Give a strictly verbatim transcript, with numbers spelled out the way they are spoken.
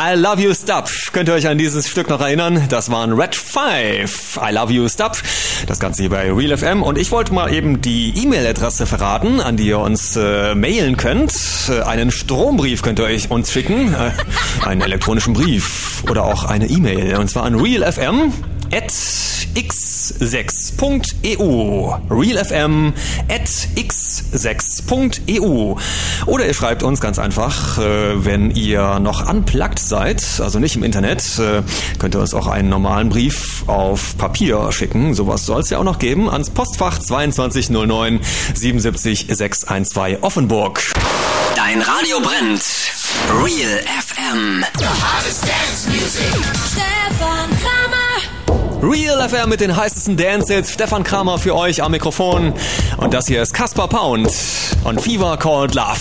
I Love You Stop. Könnt ihr euch an dieses Stück noch erinnern? Das waren Red Five. I Love You Stop. Das Ganze hier bei Real F M. Und ich wollte mal eben die E-Mail-Adresse verraten, an die ihr uns äh, mailen könnt. Äh, einen Strombrief könnt ihr euch uns schicken. Äh, einen elektronischen Brief oder auch eine E-Mail. Und zwar an realfm at x sechs punkt e u. realfm at x sechs punkt e u. Oder ihr schreibt uns ganz einfach, äh, wenn ihr noch unplugged seid, also nicht im Internet, äh, könnt ihr uns auch einen normalen Brief auf Papier schicken. Sowas soll es ja auch noch geben. Ans Postfach zweiundzwanzig null neun siebenundsiebzig sechshundertzwölf Offenburg. Dein Radio brennt. Real F M. The hottest dance music. Stefan Kramer. Real F M mit den heißesten Dance-Hits. Stefan Kramer für euch am Mikrofon. Und das hier ist Kaspar Pound und Fever Called Love.